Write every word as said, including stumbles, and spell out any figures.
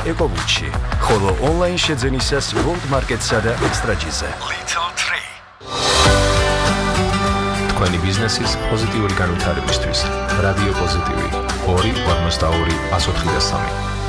ეკოვუჩი, ხოლო ონლაინ შეძენისას World Market-სა და Extra-G-ზე. Little Tree. თქვენი ბიზნესის პოზიტიური განვითარებისთვის. რადიო პოზიტივი. ორი ორმოცდაორი ას ოთხი და სამი.